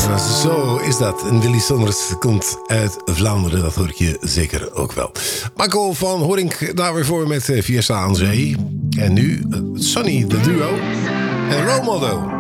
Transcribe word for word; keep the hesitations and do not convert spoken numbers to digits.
Zo is dat. En Willy Sommers komt uit Vlaanderen. Dat hoor ik je zeker ook wel. Marco van Hoorink daar weer voor met Fiesta aan Zee. En nu Sonny, de duo. En Role Model.